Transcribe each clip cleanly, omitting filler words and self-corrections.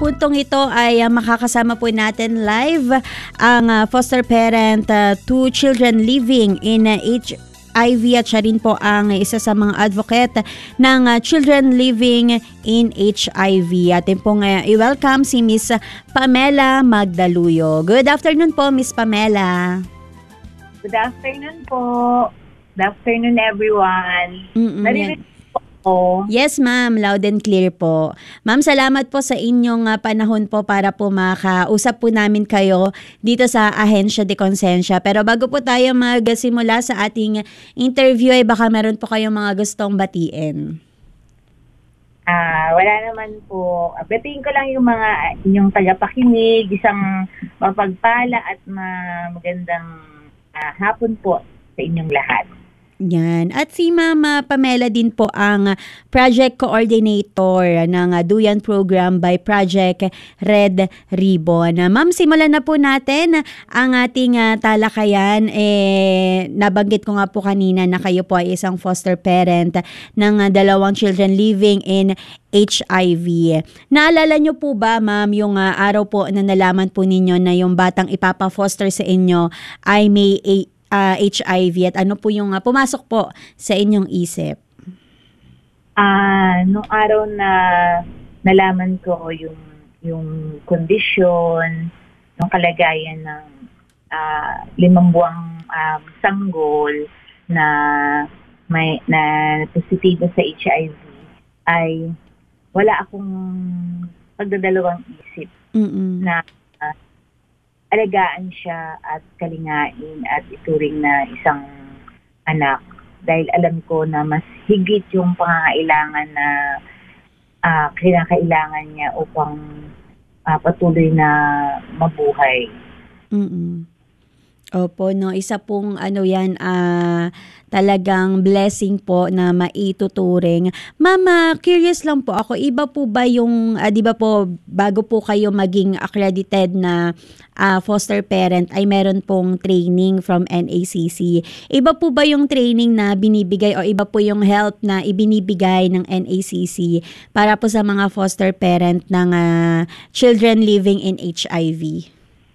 puntong ito ay makakasama po natin live ang foster parent to children living in HIV at siya rin po ang isa sa mga advocate ng children living in HIV. Atin pong i-welcome si Miss Pamela Magdaluyo. Good afternoon po, Miss Pamela. Good afternoon po. Good afternoon, everyone. Narinig po ako. Yes, ma'am. Loud and clear po. Ma'am, salamat po sa inyong panahon po para po makausap po namin kayo dito sa Ahensya de Consensya. Pero bago po tayo magsimula sa ating interview, ay baka meron po kayong mga gustong batiin. Wala naman po. Batiin ko lang yung mga inyong tagapakinig, isang mapagpala at magandang hapon po sa inyong lahat. Yan. At si Mama Pamela din po ang project coordinator ng Duyan Program by Project Red Ribbon. Ma'am, simulan na po natin ang ating talakayan. Nabanggit ko nga po kanina na kayo po ay isang foster parent ng 2 children living in HIV. Naalala nyo po ba, ma'am, yung araw po na nalaman po ninyo na yung batang ipapa-foster sa inyo ay may HIV at ano po yung pumasok po sa inyong isip? Nung araw na nalaman ko yung kondisyon, yung kalagayan ng 5 buwang sanggol na positibo sa HIV, ay wala akong pagdadalawang isip na alagaan siya at kalingain at ituring na isang anak, dahil alam ko na mas higit yung pangangailangan na kinakailangan niya upang patuloy na mabuhay. Opo, no, isa pong talagang blessing po na maituturing. Mama, curious lang po ako, iba po ba yung, di ba po, bago po kayo maging accredited na foster parent, ay meron pong training from NACC. Iba po ba yung training na binibigay o iba po yung help na ibinibigay ng NACC para po sa mga foster parent ng children living in HIV?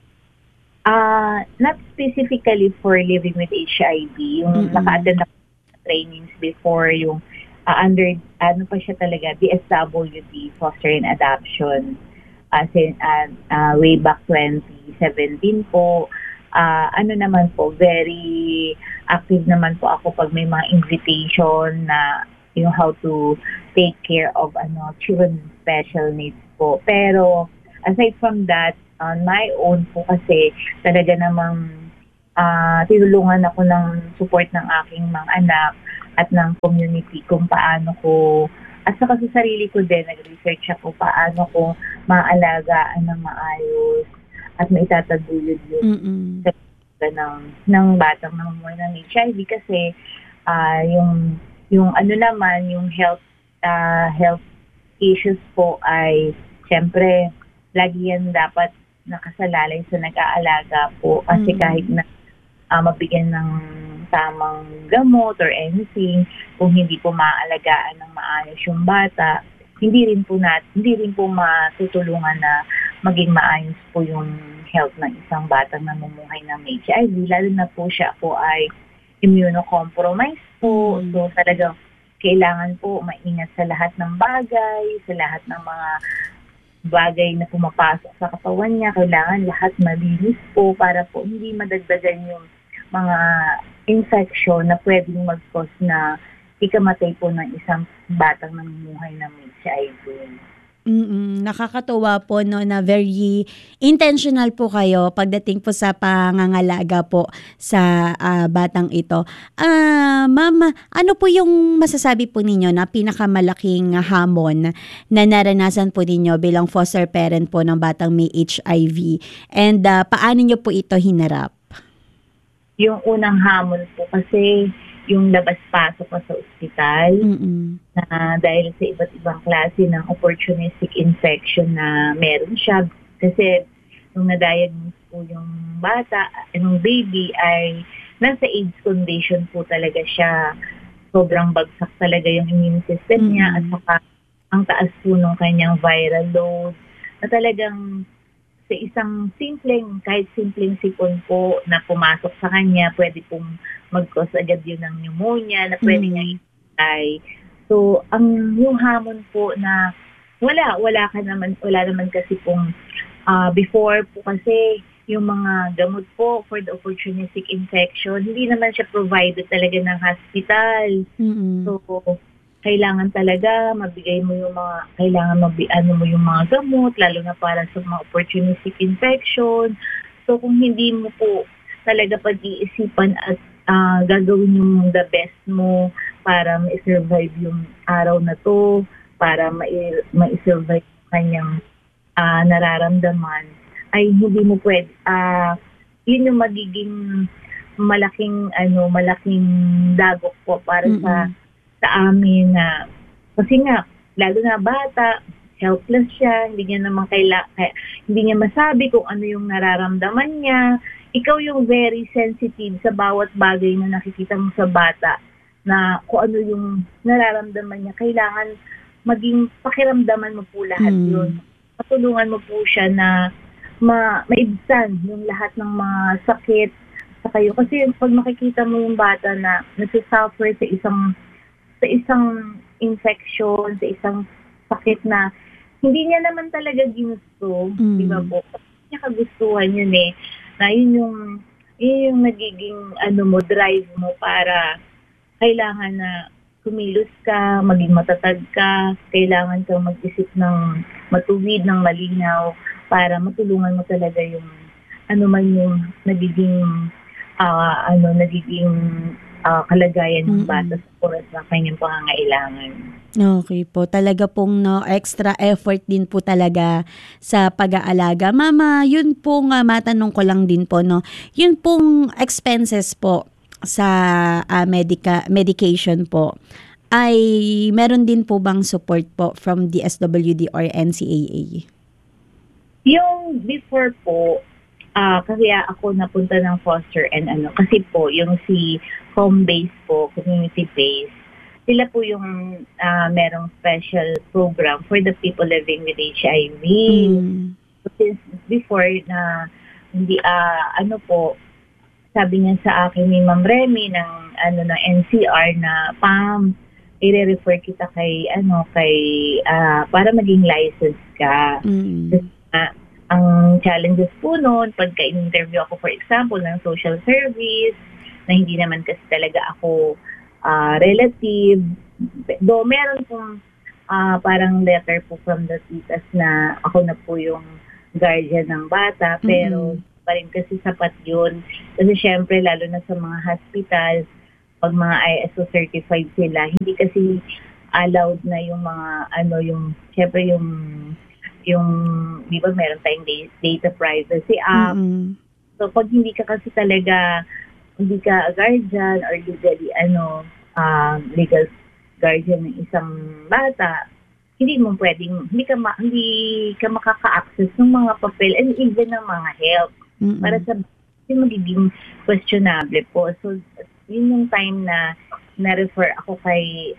Not specifically for living with HIV. Yung naka-attend na trainings before, yung under, pa siya talaga, DSWD, Foster and Adoption, way back 2017 po. Naman po, very active naman po ako pag may mga invitation na how to take care of children with special needs po. Pero aside from that, on my own po kasi talaga namang tinulungan ako ng support ng aking mga anak at ng community kung paano ko, at saka sa sarili ko din, nag-research ako paano ko maalagaan ng maayos at maitataguyod yung ng batang namumuhay ng HIV kasi yung health issues po ay siyempre lagi yan dapat nakasalalay sa nag-aalaga po kasi kahit na mabigyan ng tamang gamot or anything, kung hindi po maaalagaan ng maayos yung bata, hindi rin po matutulungan na maging maayos po yung health ng isang batang namumuhay ng HIV, lalo na po siya po ay immunocompromised po. So talagang kailangan po maingat sa lahat ng bagay, sa lahat ng mga bagay na pumapasok sa katawan niya. Kailangan lahat malinis po para po hindi madagdagan yung mga infection na pwedeng mag-cause na ikamatay po ng isang batang namumuhay ng HIV. Nakakatuwa po no, na very intentional po kayo pagdating po sa pangangalaga po sa batang ito. Ma'am, ano po yung masasabi po ninyo na pinakamalaking hamon na naranasan po ninyo bilang foster parent po ng batang may HIV? And paano nyo po ito hinarap? Yung unang hamon po kasi yung labas-pasok pa sa ospital na dahil sa iba't ibang klase ng opportunistic infection na meron siya. Kasi nung na-diagnose po yung bata, yung baby ay nasa AIDS condition po talaga siya. Sobrang bagsak talaga yung immune system niya at saka ang taas po ng kanyang viral load na talagang sa isang kahit simpleng sipon po na pumasok sa kanya, pwede pong mag-cause agad yun ng pneumonia na pwede niya itay. So, yung hamon po na wala naman kasi pong before po kasi yung mga gamot po for the opportunistic infection, hindi naman siya provided talaga ng hospital. So, kailangan talaga mabigay mo yung mo yung mga gamot, lalo na para sa mga opportunistic infection. So, kung hindi mo po talaga pag-iisipan at gagawin yung the best mo para ma-survive yung araw na to, para ma-survive yung kanyang nararamdaman, ay hindi mo pwede, yun yung magiging malaking dagok po para sa amin na, kasi nga, lalo na bata, helpless siya, hindi niya masabi kung ano yung nararamdaman niya. Ikaw yung very sensitive sa bawat bagay na nakikita mo sa bata, na kung ano yung nararamdaman niya, kailangan maging pakiramdaman mo po lahat yun. Matulungan mo po siya na maibsan yung lahat ng mga sakit sa kayo. Kasi pag makikita mo yung bata na nagsasuffer sa isang infection, sa isang sakit na hindi niya naman talaga ginusto, di ba po? Hindi niya kagustuhan yun na yun yung nagiging drive mo para kailangan na kumilos ka, maging matatag ka, kailangan kang mag-isip ng matuwid, ng malinaw, para matulungan mo talaga yung man yung nagiging kalagayan ng bata sa oras ng kanyang pangangailangan. Okay po. Talaga pong extra effort din po talaga sa pag-aalaga. Mama, yun pong matanong ko lang din po, yun pong expenses po sa medication po, ay meron din po bang support po from DSWD or NCAA? Yung before po, kasi ako napunta ng foster and kasi po yung si home base po, community base, sila po yung merong special program for the people living with HIV. So, since before na hindi sabi niya sa akin ni Ma'am Remy ng NCR na PAM, i-refer kita kay para maging license ka. Ang challenges po noon, pagka in-interview ako for example ng social service, na hindi naman kasi talaga ako relative, though meron pong parang letter po from the titas na ako na po yung guardian ng bata, pero pa rin kasi sapat yun. Kasi syempre, lalo na sa mga hospital, pag mga ISO certified sila, hindi kasi allowed na yung mga syempre yung di ba meron tayong data privacy act. So pag hindi ka kasi talaga, hindi ka guardian or legally legal guardian ng isang bata, hindi ka makaka-access ng mga papel and even ng mga help para sa magiging questionable po. So yun yung time na na-refer ako kay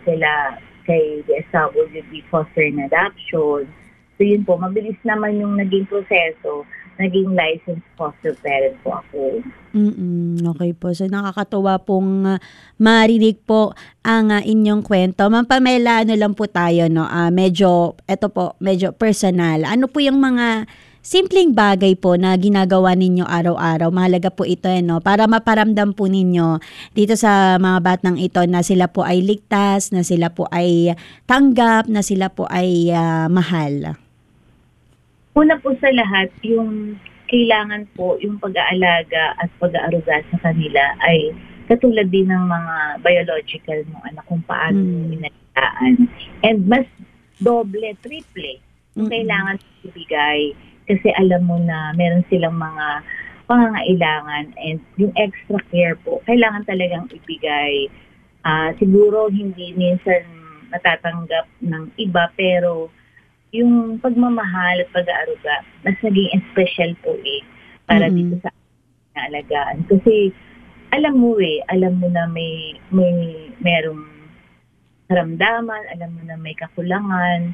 DSWD Foster and Adoption. So yun po, mabilis naman yung naging proseso, naging licensed foster parent po ako. Okay po. So nakakatuwa pong marinig po ang inyong kwento. Ma'am Pamela, lang po tayo, medyo personal. Ano po yung mga simpleng bagay po na ginagawa ninyo araw-araw? Mahalaga po ito, para maparamdam po ninyo dito sa mga batang ito na sila po ay ligtas, na sila po ay tanggap, na sila po ay mahal. Una po sa lahat, yung kailangan po yung pag-aalaga at pag-aaruga sa kanila ay katulad din ng mga biological mo anak kung paano inalagaan. And mas doble, triple yung kailangan ibigay kasi alam mo na meron silang mga pangangailangan and yung extra care po, kailangan talagang ibigay. Siguro hindi minsan natatanggap ng iba pero yung pagmamahal at pag-aaruga, mas naging special po para dito sa alagaan. Kasi alam mo na merong karamdaman, alam mo na may kakulangan,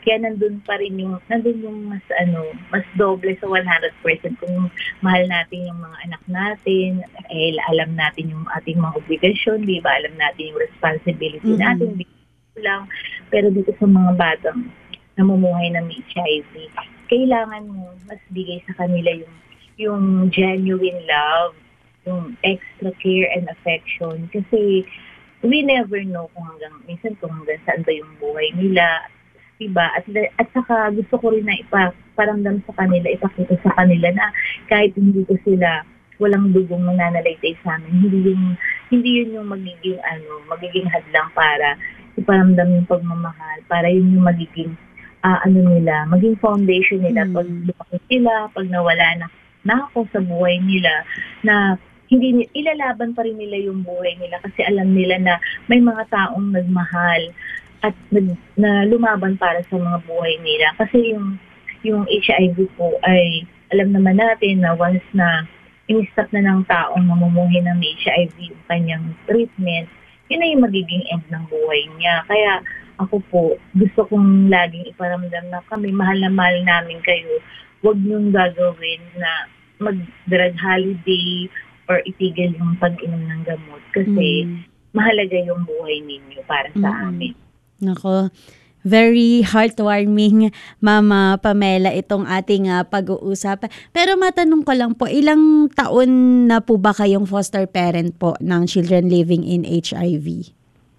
Kaya nandun yung mas doble sa 100% kung mahal natin yung mga anak natin, alam natin yung ating mga obligasyon, di ba? Alam natin yung responsibility natin, di lang. Pero dito sa mga batang namumuhay ng HIV, kailangan mo mas bigay sa kanila yung genuine love, yung extra care and affection. Kasi we never know kung minsan hanggang saan ba yung buhay nila. Diba? At saka gusto ko rin na iparamdam sa kanila, ipakita sa kanila na kahit hindi ko sila walang dugong mananalaytay sa amin, hindi yun yung magiging hadlang para iparamdam yung pagmamahal, para yun yung magiging maging foundation nila pag lumaki sila, pag nawala na ako sa buhay nila, na hindi ilalaban pa rin nila yung buhay nila kasi alam nila na may mga taong nagmahal at na lumaban para sa mga buhay nila. Kasi yung HIV po ay alam naman natin na once na in-stop na ng taong namumuhay ng HIV yung kanyang treatment, yun ay yung magiging end ng buhay niya. Kaya ako po, gusto kong laging iparamdam na kami, mahal na mahal namin kayo. Huwag niyong gagawin na mag-drug holiday or itigil yung pag-inom ng gamot kasi mahalaga yung buhay ninyo para sa amin. Nako, very heartwarming, Mama Pamela, itong ating pag-uusap. Pero matanong ko lang po, ilang taon na po ba kayong foster parent po ng children living in HIV?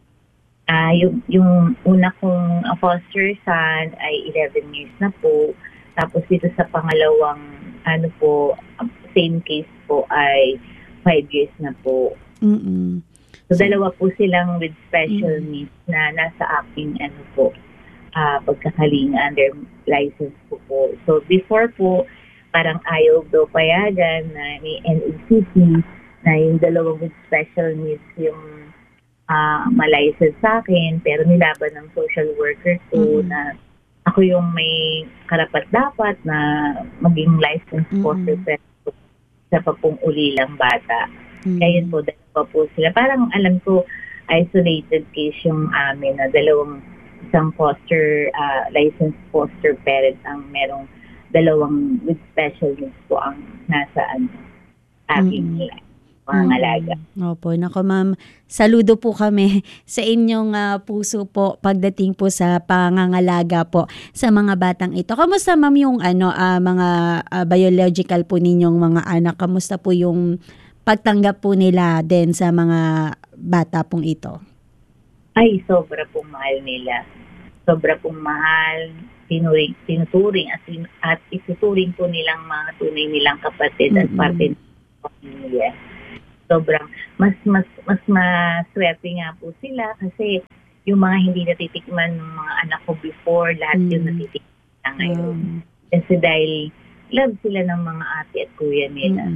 Yung una kong foster son ay 11 years na po. Tapos dito sa pangalawang same case po ay 5 years na po. So, dalawa po silang with special needs na nasa aking pagkakalinga under license po po. So, before po, parang ayaw daw payagan na may NACC na yung dalawang with special needs yung ma-license sa akin, pero nilaban ng social worker ko na ako yung may karapat-dapat na maging licensed foster parent sa papong ulilang bata. Kaya yun po, dalawa po sila. Parang alam ko, isolated case yung amin na isang licensed foster parent ang merong dalawang with special needs po ang nasa aking mga alaga. Opo, nako ma'am, saludo po kami sa inyong puso po pagdating po sa pangangalaga po sa mga batang ito. Kamusta ma'am yung mga biological po ninyong mga anak? Kamusta po yung pagtanggap po nila din sa mga bata pong ito? Ay, sobra pong mahal nila. Sobra pong mahal, tinuturing at ituturing po nilang mga tunay nilang kapatid at parte ng pamilya. Sobrang mas maswerte nga po sila kasi yung mga hindi natitikman ng mga anak ko before, lahat yung natitikman na ngayon. Kasi dahil love sila ng mga ate at kuya nila.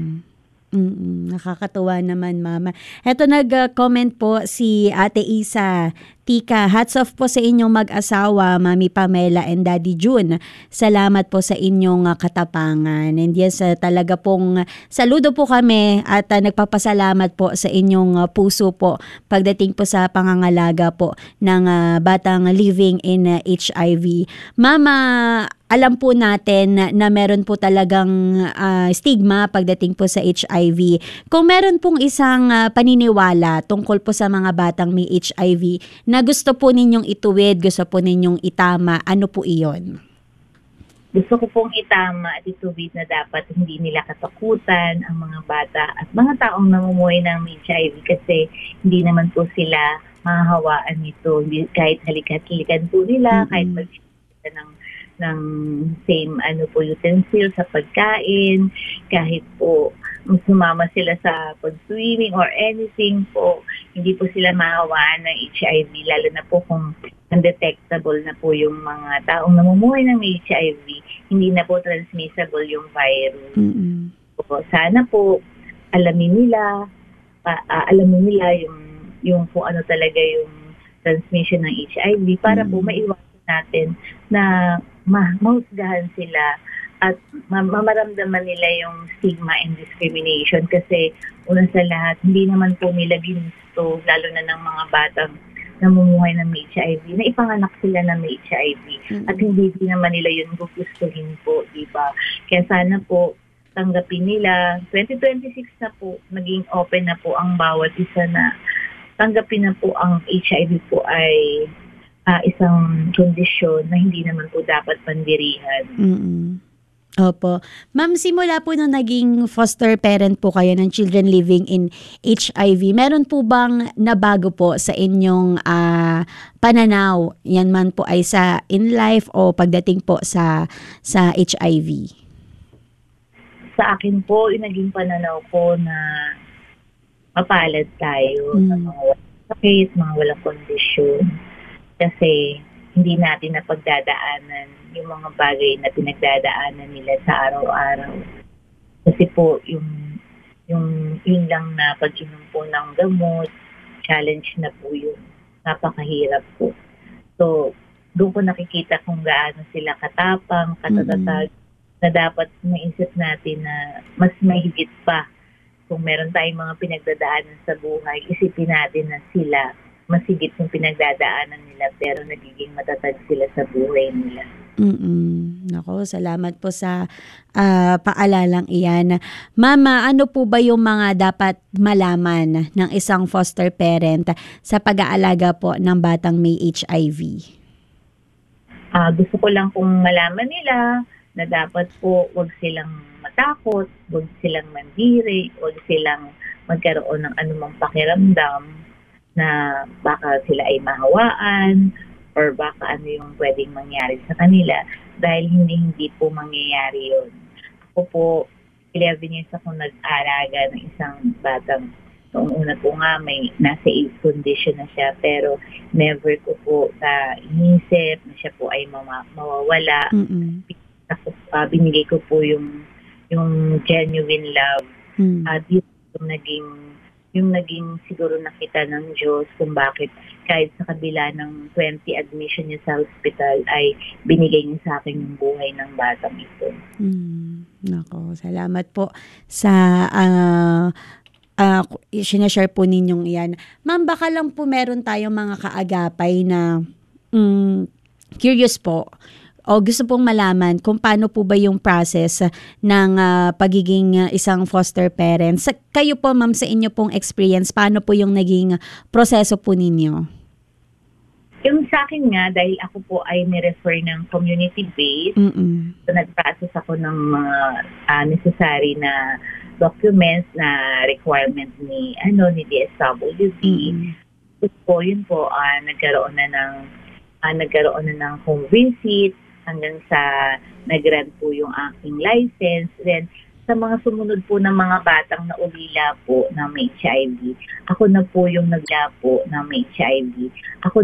Nakakatuwa naman, Mama. Eto nag-comment po si Ate Isa. Tika, hats off po sa inyong mag-asawa, Mami Pamela and Daddy June. Salamat po sa inyong katapangan. And yes, talaga pong saludo po kami at nagpapasalamat po sa inyong puso po pagdating po sa pangangalaga po ng batang living in HIV. Mama, alam po natin na meron po talagang stigma pagdating po sa HIV. Kung meron pong isang paniniwala tungkol po sa mga batang may HIV na gusto po ninyong ituwid, gusto po ninyong itama, ano po iyon? Gusto ko pong itama at ituwid na dapat hindi nila katakutan ang mga bata at mga taong namumuhay ng HIV kasi hindi naman po sila mahahawaan nito. Kahit halikat-halikan po nila, kahit mag-sila ng same utensil sa pagkain, kahit po sumama sila sa pag-swimming or anything po, hindi po sila mahawaan ng HIV, lalo na po kung undetectable na po yung mga taong namumuhay ng HIV, hindi na po transmissible yung virus. So, sana po alamin nila yung kung ano talaga yung transmission ng HIV para po maiwasan natin na mahusgahan sila at mamaramdaman nila yung stigma and discrimination kasi una sa lahat, hindi naman po nila ginusto, lalo na ng mga batang namumuhay ng may HIV, na ipanganak sila na may HIV. Mm. At hindi din naman nila yun gugustuhin po, di ba? Kaya sana po, tanggapin nila. 2026 na po, naging open na po ang bawat isa na tanggapin na po ang HIV po ay isang kondisyon na hindi naman po dapat pandirihan. Mm-mm. Opo. Ma'am, simula po nung naging foster parent po kayo ng children living in HIV, meron po bang nabago po sa inyong pananaw? Yan man po ay sa in life o pagdating po sa HIV? Sa akin po, yung naging pananaw ko na mapalad tayo sa mga walang sakit, mga walang kondisyon. Kasi hindi natin napagdadaanan yung mga bagay na pinagdadaanan nila sa araw-araw. Kasi po, yun lang na pag-inom po ng gamot, challenge na po yun. Napakahirap po. So, doon ko nakikita kung gaano sila katapang, katatatag, na dapat maisip natin na mas mahigit pa. Kung meron tayong mga pinagdadaanan sa buhay, isipin natin na sila masigit yung pinagdadaanan nila pero nagiging matatag sila sa buhay nila. Nako, salamat po sa paalalang iyan. Mama, ano po ba yung mga dapat malaman ng isang foster parent sa pag-aalaga po ng batang may HIV? Gusto ko lang kung malaman nila na dapat po wag silang matakot, wag silang mandiri, wag silang magkaroon ng anumang pakiramdam na baka sila ay mahawaan or baka ano yung pwedeng mangyari sa kanila dahil hindi po mangyayari yun. Ako po, 11 years ako nag-araga ng isang batang noong una po nga may nasa AIDS condition na siya pero never ko po inisip na siya po ay mawawala. Binigay ko po yung genuine love at yung naging siguro nakita ng Diyos kung bakit kahit sa kabila ng 20 admission niya sa hospital ay binigay niya sa akin yung buhay ng batang ito. Nako, salamat po sa sinashare po ninyong iyan. Ma'am, baka lang po meron tayong mga kaagapay na curious po o gusto pong malaman kung paano po ba yung process ng pagiging isang foster parent. Kayo po, ma'am, sa inyo pong experience, paano po yung naging proseso po ninyo? Yung sa akin nga, dahil ako po ay ni-refer ng community-based, so nag-process ako ng mga necessary na documents na requirement ni DSWD. Yun po, nagkaroon na ng home visit, hanggang sa nag-grant po yung aking license. Then, sa mga sumunod po ng mga batang na ulila po na may HIV, ako na po yung nagla po na may HIV. Ako